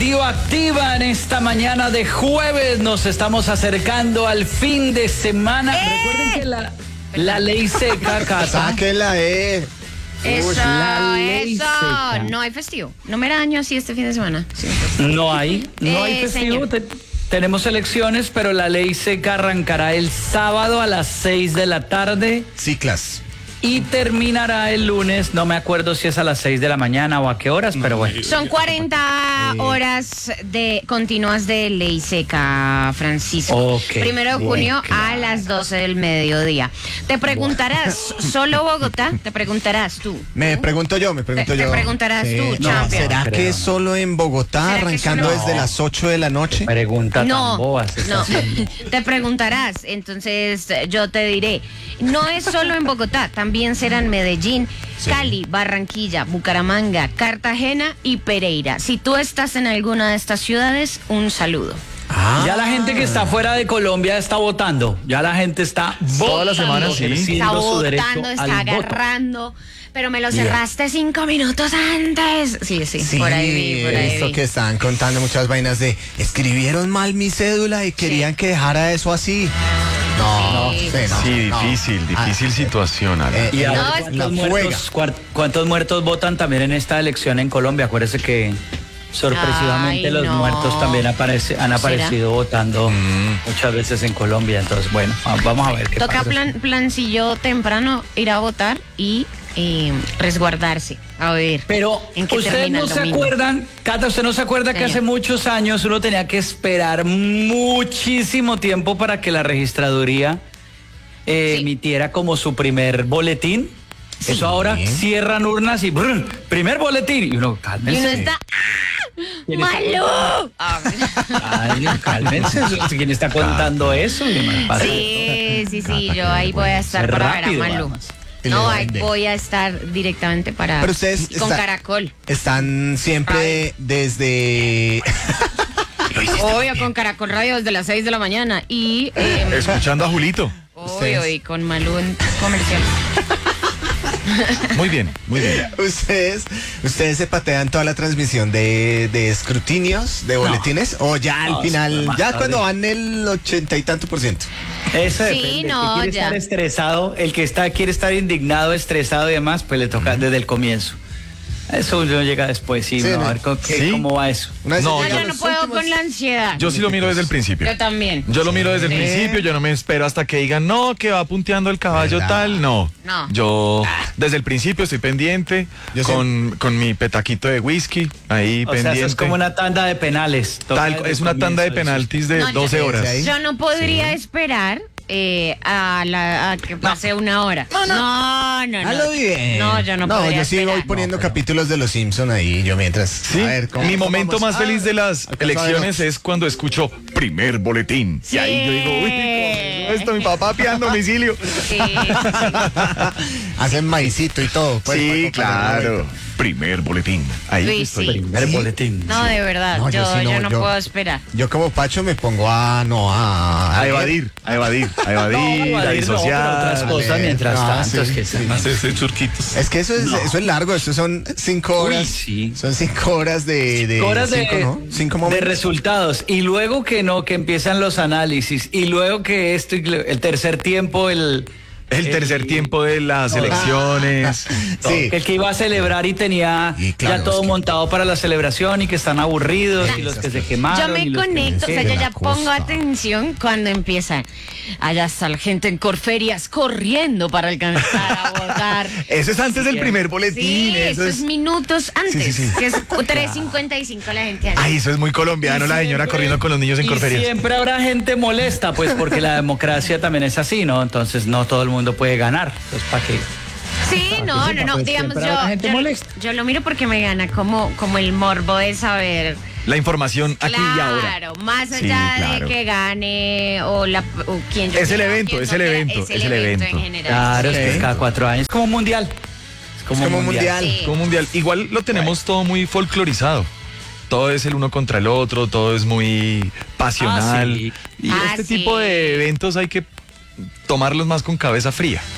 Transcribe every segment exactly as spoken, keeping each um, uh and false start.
Radioactiva en esta mañana de jueves. Nos estamos acercando al fin de semana. ¡Eh! Recuerden que la, la ley seca, Cata. Sáquenla, eh. Eso, la ley eso. seca. No hay festivo. No me daño así este fin de semana. Sí. No hay, no hay Eh, festivo. señor. Te- tenemos elecciones, pero la ley seca arrancará el sábado a las seis de la tarde Ciclas. y terminará el lunes. No me acuerdo si es a las seis de la mañana o a qué horas, pero bueno. Son cuarenta horas de continuas de ley seca, Francisco. Ok, Primero de bien, junio claro. a las doce del mediodía. Te preguntarás, ¿solo Bogotá? Te preguntarás tú. Me pregunto yo, me pregunto Te- te yo. preguntarás tú, no, champion. ¿será No que creo, es solo en Bogotá, ¿Será que arrancando solo- desde las ocho de la noche? Pregunta No, tan bobas. no, estás haciendo. te preguntarás, entonces yo te diré, no es solo en Bogotá, también serán Medellín, Cali, Barranquilla, Bucaramanga, Cartagena y Pereira. Si tú estás en alguna de estas ciudades, un saludo. Ah, Ya la gente que está fuera de Colombia está votando. Ya la gente está Toda la votando, semana, sí. ejerciendo Está su derecho votando, está al voto. agarrando, pero me lo cerraste cinco minutos antes. Sí, sí, sí, por ahí vi, por ahí esto vi. que están contando muchas vainas de escribieron mal mi cédula y querían que dejara eso así. No, Sí. sí, no, Sí, no. difícil, difícil Ah, situación, Alan. eh, Y a No, ver, es- la ¿cuántos, fuega. muertos, cuar- cuántos muertos votan también en esta elección en Colombia? Acuérdese que sorpresivamente Ay, los no. muertos también aparece, han ¿Será? aparecido votando muchas veces en Colombia. Entonces, bueno, ah, vamos a ver qué Toca pasa. plan, plancillo temprano ir a votar y eh, resguardarse. A ver. Pero ¿En qué ustedes termina no el se domingo? acuerdan, Cata, ¿usted no se acuerda que Señor. hace muchos años uno tenía que esperar muchísimo tiempo para que la registraduría eh, Sí. emitiera como su primer boletín? Eso ahora cierran urnas y brr, primer boletín. Y uno, Y cálmense. uno está. ¿Quién está ¡Malú! Ay, cálmense. ¿Quién está contando eso? Sí, sí, sí, yo ahí voy a estar Ser para ver a rápido, Malú. además. Y le No, ahí vende. voy a estar directamente para. Pero ustedes con está- Caracol. Están siempre desde... Obvio, con Caracol Radio desde las seis de la mañana. Y. Eh, Escuchando a Julito. obvio, y con Malú en comercial. Muy bien, muy bien. ¿Ustedes, ustedes se patean toda la transmisión de, de escrutinios, de boletines? ¿O ya al No, final, más ya tarde. cuando van el ochenta y tanto por ciento? Eso Sí, depende. no, el que quiere ya. estar estresado, el que está quiere estar indignado, estresado y demás, pues le toca desde el comienzo. Eso uno llega después, sí, Sí, ¿no? ¿no? a ver con qué- Sí. cómo va eso. Una vez No, se No, llega yo a no los puedo últimos- con la ansiedad. Yo sí lo miro desde el principio. Yo también. Yo lo miro desde el Sí. principio, yo no me espero hasta que digan, no, que va punteando el caballo ¿Verdad? tal, no. No. Yo desde el principio estoy pendiente, Yo con, con mi petaquito de whisky, ahí O sea, pendiente. eso es como una tanda de penales. Toca Tal- desde es el una tanda de comienzo, penaltis de No, yo- doce horas. ahí. Yo no podría esperar eh, a, la, a que pase una hora. No, no, no. Hazlo bien. No, yo no, podría yo sí voy esperar. poniendo No, pero- capítulos de Los Simpson ahí, yo mientras. Sí, A ver, ¿cómo- mi cómo momento vamos? más feliz de las Ah, alcanzo a ver elecciones otro. es cuando escucho primer boletín. Sí. Y ahí yo digo, uy, ¿cómo es esto? Mi papá pidiendo domicilio. Sí, sí, Hacen maicito y todo. pues, Sí, para acompañar el claro. boleto. Primer boletín. Ahí Luis, estoy. sí. Primer Sí. boletín. No, de verdad. No, yo, yo sí yo no, no yo- puedo esperar. Yo como Pacho me pongo a, no, a... A evadir, a evadir, a evadir, No, a evadir no, pero disociar. otras cosas leer. mientras Ah, tanto. sí, es que sí. se- churquitos. Es que eso es, No. eso es largo, eso son cinco Uy, horas. sí. Son cinco horas de... de horas de, cinco, ¿no? Cinco de momentos. resultados y luego que no, que empiezan los análisis y luego que esto, y el tercer tiempo, el... El tercer tiempo de las elecciones. Sí. El que iba a celebrar y tenía Y claro, ya todo es que- montado para la celebración y que están aburridos y los que se quemaron. Yo me y los que- conecto, o sea, de yo la ya pongo costa. atención cuando empiezan. Allá está la gente en Corferias corriendo para alcanzar a votar. Eso es antes del Sí. primer boletín. Sí, eso eso es es... minutos antes. Sí, sí, sí. Que es tres cincuenta y cinco la gente allá. Ay, eso es muy colombiano, Y la señora siempre- corriendo con los niños en y Corferias. siempre habrá gente molesta, pues porque la democracia también es así, ¿no? Entonces no todo el mundo puede ganar. Entonces, ¿para qué? Sí, no, no, sepa, no. pues, Digamos, siempre habrá yo, gente yo, molesta. yo lo miro porque me gana como, como el morbo de saber. La información aquí y ahora. Claro, más Sí, allá claro. de que gane o, la, o quien yo Es el quiera, o evento, quién es yo el quiera, evento, es el es el evento evento. en general. Claro, es que Sí. es cada cuatro años. Es como un mundial. Es como, Es como un mundial. mundial. Sí. Como mundial. Igual lo tenemos todo muy folclorizado. Todo es el uno contra el otro, todo es muy pasional. Ah, sí. Y Ah, este sí. tipo de eventos hay que tomarlos más con cabeza fría.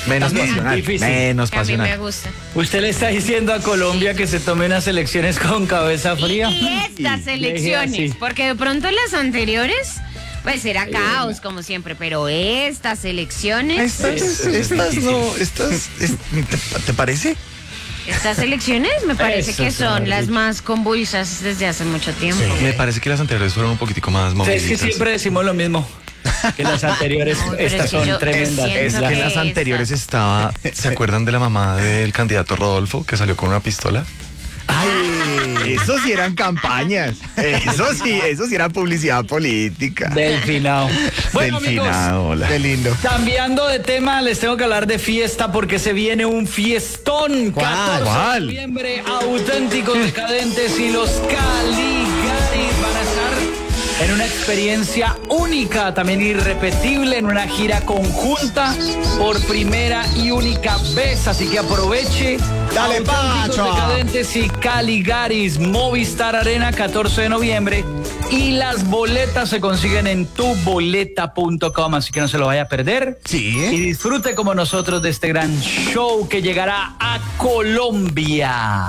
Menos También pasional. difícil. Menos Que a mí me pasional. gusta. Usted le está diciendo a Colombia que se tome unas elecciones con cabeza Y, fría. y estas elecciones, así. porque de pronto las anteriores, pues era caos como siempre, pero estas elecciones, Estas, estas no, estas, es- ¿te, te parece? estas elecciones me parece Eso que es son una las rica. más convulsas desde hace mucho tiempo. Me parece que las anteriores fueron un poquitico más Es moviditas. que siempre decimos lo mismo. Que las anteriores, No, pero estas es que son yo tremendas. siento Es que en las Esa. anteriores estaba, ¿se acuerdan de la mamá del candidato Rodolfo que salió con una pistola? Ay, eso sí eran campañas. Eso sí, eso sí era publicidad política. Delfinado. Bueno, amigos, Delfinado, hola. Qué lindo. cambiando de tema, les tengo que hablar de fiesta porque se viene un fiestón. ¿Cuál? catorce ¿Cuál? de noviembre, Auténticos Decadentes y los Caligaris van a estar en una experiencia única, también irrepetible, en una gira conjunta por primera y única vez. Así que aproveche. Dale, Auténticos Pacho. Decadentes y Caligaris, Movistar Arena, catorce de noviembre. Y las boletas se consiguen en tu boleta punto com, así que no se lo vaya a perder. Sí. Y disfrute como nosotros de este gran show que llegará a Colombia.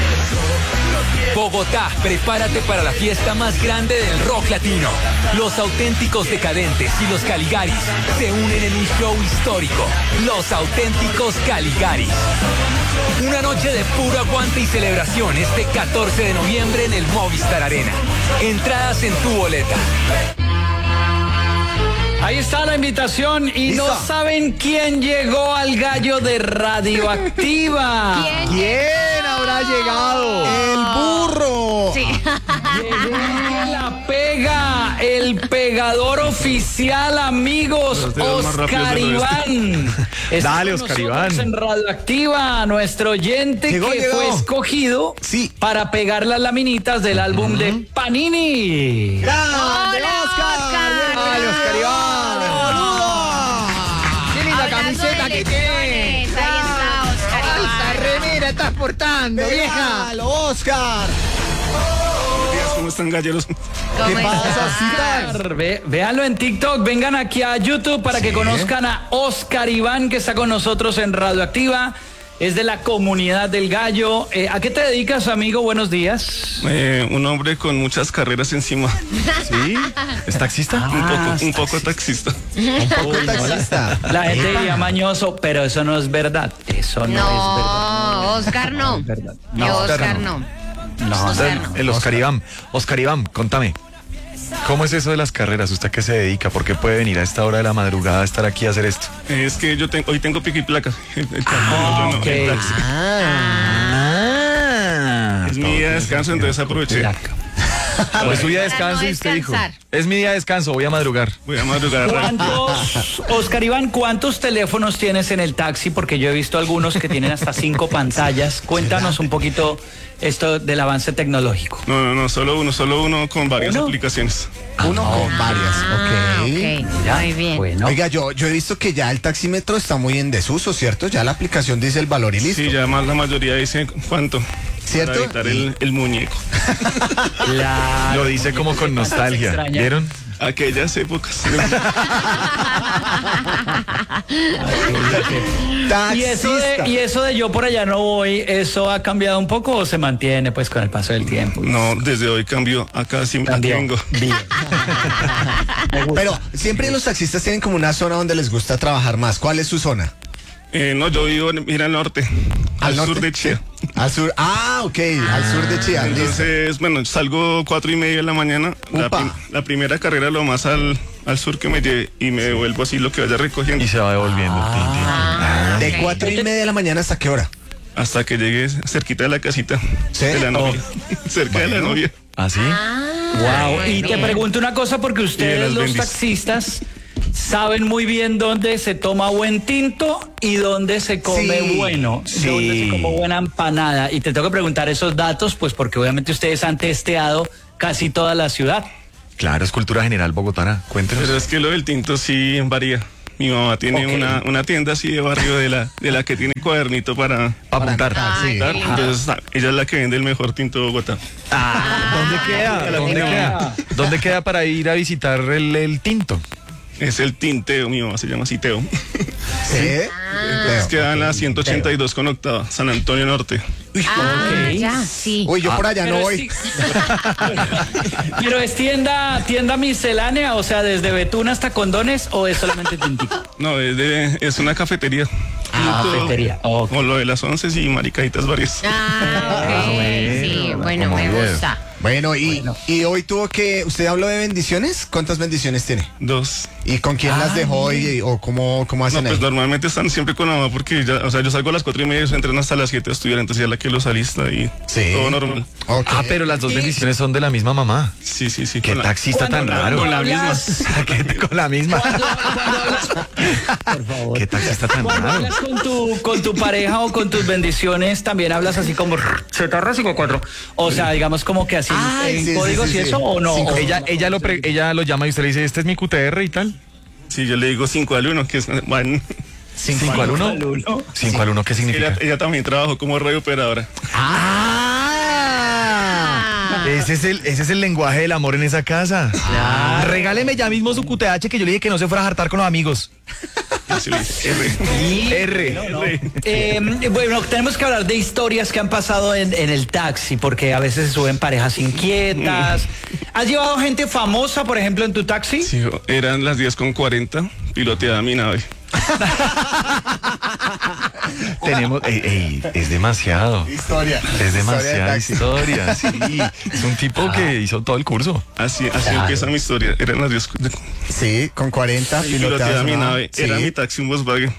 Bogotá, prepárate para la fiesta más grande del rock latino. Los Auténticos Decadentes y los Caligaris se unen en un show histórico. Los Auténticos Caligaris. Una noche de puro aguante y celebración este catorce de noviembre en el Movistar Arena. Entradas en tu boleta. Ahí está la invitación y Listo. no saben quién llegó al gallo de Radioactiva. ¿Quién? ¿Quién habrá llegado? El burro. Sí. Llegó la pega, el pegador oficial, amigos, Ustedes más rápidos Oscar de lo Iván. Está Dale, con Oscar nosotros Iván. En Radioactiva, nuestro oyente Llegó, que llegó. fue escogido Sí. para pegar las laminitas del álbum de Panini. ¡Grande, Hola, Oscar! Oscar. ¡Dale, Oscar Iván! ¡Saludos! ¡Qué linda Hablando camiseta de que tiene! elecciones, ahí está Oscar Iván. remera estás portando, vieja! Oscar! ¿Cómo están, galleros? ¿Cómo ¿Qué pasa, estás? Oscar? Ve, véanlo en TikTok, vengan aquí a YouTube para que conozcan a Oscar Iván, que está con nosotros en Radioactiva. Es de la comunidad del gallo. Eh, ¿A qué te dedicas, amigo? Buenos días. Eh, un hombre con muchas carreras encima. ¿Sí? ¿Es taxista? un Ah, poco, un poco taxista. Un poco taxista. La gente diría mañoso, pero eso no es verdad. Eso no, No, Oscar no. es verdad. No, No, Oscar no. No, Oscar no. El Oscar Iván. Oscar Iván, contame. ¿Cómo es eso de las carreras? ¿Usted a qué se dedica? ¿Por qué puede venir a esta hora de la madrugada a estar aquí a hacer esto? Es que yo tengo, hoy tengo pico y placa. El- el- Ah, no, ok. el taxi. Ah, Es mi día de descanso, entonces aproveché. Placa. Pues su día de Para no descanso y usted dijo, descansar. es mi día de descanso, voy a madrugar. Voy a madrugar. ¿Cuántos, Oscar Iván, cuántos teléfonos tienes en el taxi? Porque yo he visto algunos que tienen hasta cinco pantallas. Cuéntanos un poquito esto del avance tecnológico. No, no, no, solo uno, solo uno con varias ¿Uno? aplicaciones. Uno con varias, Ah, ok. ok, muy bien. Bueno. Oiga, yo, yo he visto que ya el taxímetro está muy en desuso, ¿cierto? Ya la aplicación dice el valor y listo. Sí, ya más la mayoría dice cuánto. ¿Cierto? Para evitar el, el muñeco. Claro, Lo dice como con nostalgia. extraña. ¿Vieron? Aquellas épocas. ¿Y eso, de, y eso de yo por allá no voy, ¿eso ha cambiado un poco o se mantiene pues con el paso del tiempo? No, desde hoy cambió. Acá sí me Cambió. tengo. Bien. Me gusta. Pero siempre los taxistas tienen como una zona donde les gusta trabajar más. ¿Cuál es su zona? Eh, no, yo vivo en, mira, al norte. Al, norte? sur de Chía. Al sur. Ah, ok, al sur de Chía. listo. Entonces, bueno, salgo cuatro y media de la mañana. La, Upa. prim- la primera carrera lo más al, al sur que me lleve y me devuelvo así lo que vaya recogiendo. Y se va devolviendo. Tin, tin, tin. Ah, De ok. cuatro y media de la mañana hasta qué hora. Hasta que llegue cerquita de la casita ¿Sí? de la novia. Cerca de la novia. ¿Ah, sí? Ah, Wow. muy Y te bien. pregunto una cosa porque ustedes las los bendis. taxistas saben muy bien dónde se toma buen tinto y dónde se come Sí, bueno, sí. dónde se come buena empanada. Y te tengo que preguntar esos datos pues porque obviamente ustedes han testeado casi toda la ciudad. Claro, es cultura general bogotana. Cuéntenos. Pero es que lo del tinto sí varía. Mi mamá tiene Ok. una, una tienda así de barrio de la, de la que tiene cuadernito para Para apuntar. Ay, sí. qué lindo. Entonces, ah, ella es la que vende el mejor tinto de Bogotá. ¿Dónde queda? ¿Dónde no. queda? ¿Dónde queda para ir a visitar el, el tinto? Es el Tinteo, mi mamá se llama así Teo. ¿Sí? Es que en la ciento ochenta y dos con octava, San Antonio Norte. Ah, ok. ya, sí. Uy, yo por allá no Pero voy. es- Pero es tienda, tienda miscelánea, o sea, desde Betún hasta Condones, o es solamente tintico. No, es, de, es una cafetería. Ah, Todo- cafetería, ok. O lo de las once y maricaditas varias. Ah, ok. Sí, bueno, como me video. gusta. Bueno, y, y hoy tuvo que. ¿Usted habló de bendiciones? ¿Cuántas bendiciones tiene? Dos. ¿Y con quién las dejó y, o cómo, cómo No, hacen pues ahí? normalmente están siempre con la mamá porque ya, o sea, yo salgo a las cuatro y media y ellos entran hasta las siete a estudiar, entonces ya la que los alista y Sí. todo normal. Ok. Ah, pero las dos bendiciones son de la misma mamá. Sí, sí, sí. Qué con la- taxista tan Cuando- raro. con la hablas- ¿Qué- Con la misma. Por favor. Qué taxista tan Cuando raro. hablas con tu, con tu pareja o con tus bendiciones, también hablas así como Z cinco cuatro. O sea, digamos como que así Ay, en sí, sí, códigos sí, y sí. eso, o no. Cinco. O- Ella, ella, lo pre- ella lo llama y usted le dice, este es mi Q T R y tal. Sí, yo le digo cinco al uno, que es bueno. ¿Cinco al uno? uno. ¿Cinco al uno qué significa? Ella, ella también trabajó como radiooperadora. Ah, ese es el, ese es el lenguaje del amor en esa casa. Regáleme ya mismo su Q T H que yo le dije que no se fuera a jartar con los amigos. Así le dice, R. Y- R. No, no. Eh, bueno, tenemos que hablar de historias que han pasado en, en el taxi, porque a veces se suben parejas inquietas. ¿Has llevado gente famosa, por ejemplo, en tu taxi? Sí, eran las diez con cuarenta, piloteaba mi nave. Tenemos, ey, ey, es demasiado. Historia. Es demasiada Historia de historia, sí. Es un tipo que hizo todo el curso. Así, así empieza mi historia. Eran las diez con Sí, con cuarenta piloteaba piloteas mi una- nave. Sí. Era mi taxi, un Volkswagen.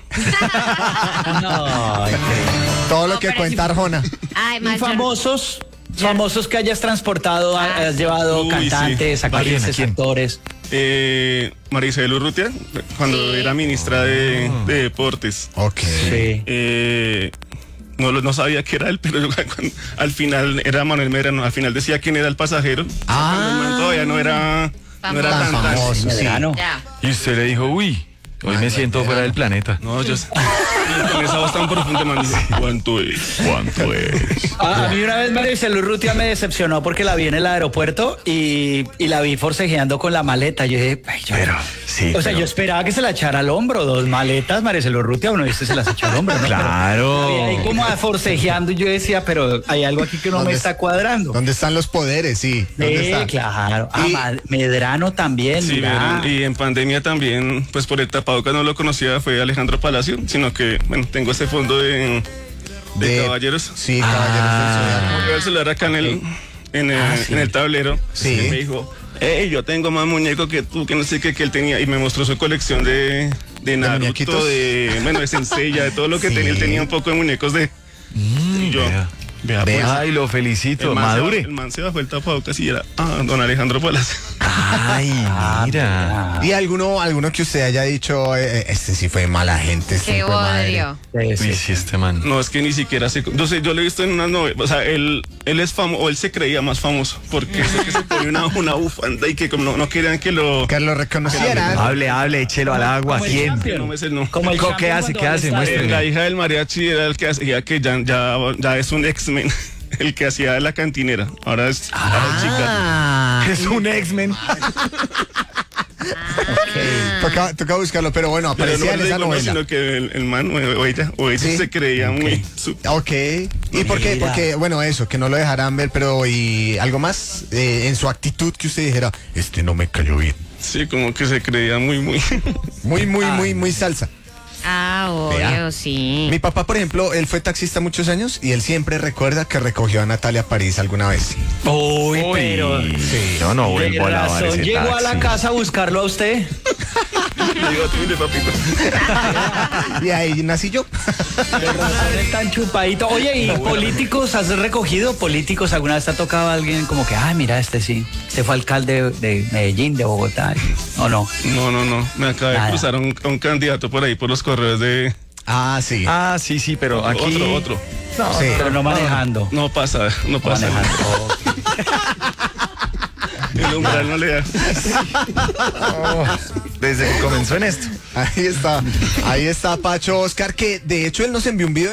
No, Todo lo No, que pero cuenta Arjona. Ay, ¿Y más yo- famosos? Famosos que hayas transportado, Ah, has llevado Uy, cantantes, sí. ¿A quién, a actrices, quién? actores. Eh, Maricel Urrutia, cuando Sí. era ministra de, de Deportes. Ok. Sí. Eh, no, lo- no sabía que era él, pero yo cuando- al final era Manuel Medrano. Al final decía quién era el pasajero. Ah. Cuando el man todavía no era, no era Tan tan, tan- famoso, sí. Medrano. Ya. Y usted le dijo, uy, hoy me siento fuera del planeta. No, yo con esa voz tan profunda, man, dice, ¿cuánto es? ¿Cuánto es? Ah, a mí una vez Maricel Urrutia me decepcionó porque la vi en el aeropuerto y, y la vi forcejeando con la maleta. Yo dije, ay, yo- Pero, sí. o sea, pero- yo esperaba que se la echara al hombro, dos maletas, Maricel Urrutia, uno viste se las echó al hombro, ¿no? Claro. Pero, y ahí como forcejeando y yo decía, pero hay algo aquí que no me ¿Dónde está es- cuadrando. ¿Dónde están los poderes? Sí. ¿Dónde Sí, está? claro. Ah, Y- Ma- Medrano también, Sí, mira. vieron, y en pandemia también, pues por el tapabocas no lo conocía, fue Alejandro Palacio, sino que, bueno, tengo este fondo de, de, De- caballeros. Sí, caballeros del Zodiaco. Movió el celular acá en el, en el, Ah, sí. en el tablero. Sí. Y me dijo, hey, yo tengo más muñecos que tú, que no sé qué que él tenía. Y me mostró su colección de, de Naruto, muñequitos? de, bueno, de Senseiya, de todo lo que Sí. tenía. Él tenía un poco de muñecos de... y yo, vea. vea, pues, Ay, lo el felicito. man, se, Madure. el man se bajó el tapabocas y era, ah, don Alejandro Palacio. Ay, mira. ¿Y alguno, alguno que usted haya dicho, eh, este sí fue mala gente? este Qué hijo de madre? odio. Sí, sí. Uy, sí, este man. No, es que ni siquiera se... Yo sé, yo lo he visto en unas novelas, o sea, él, él es famoso, o él se creía más famoso, porque sé que se pone una, una bufanda y que como no, no querían que lo... Que lo reconocieran. Hable, hable, échelo al agua. Como el ¿Quién? champion. No me sé el nombre. Como el ¿Qué champion hace? cuando ¿Qué hace? está- Muéstrele. La hija del mariachi era el que hacía que ya, ya, ya es un X-Men, el que hacía de la cantinera. Ahora es, ahora es chica. Ah, Es un X-Men. toca, toca buscarlo, pero bueno, Pero aparecía no en le esa digo, no, novela. sino que el, el man o ella, o ella Sí. se creía muy... su- Ok. ¿Y por qué? Mira. Porque, bueno, eso, que no lo dejarán ver, pero ¿y algo más? Eh, en su actitud que usted dijera, este no me cayó bien. sí, como que se creía muy, muy... Muy, muy, muy, muy salsa. Ah, obvio, Vea. sí. Mi papá, por ejemplo, él fue taxista muchos años y él siempre recuerda que recogió a Natalia París alguna vez. Uy, Uy, pero... yo no De vuelvo a lavar razón, ese llegó a la taxi. casa a buscarlo a usted. Le digo, "Tímide, papito". Y ahí nací yo. De razón es tan chupadito. Oye, ¿y políticos? ¿Has recogido políticos? ¿Alguna vez te ha tocado a alguien como que, ah, mira, este sí, este fue alcalde de Medellín, de Bogotá? ¿O no? No, no, no. Me acabé Nada. de cruzar a un, a un candidato por ahí, por los correos de... Ah, sí. Ah, sí, sí, pero aquí. Otro, otro. Sí. Pero no manejando. No pasa, no pasa. Manejando. El umbral no le da. Oh, desde que comenzó en esto. Ahí está. Ahí está Pacho Oscar, que de hecho él nos envió un video.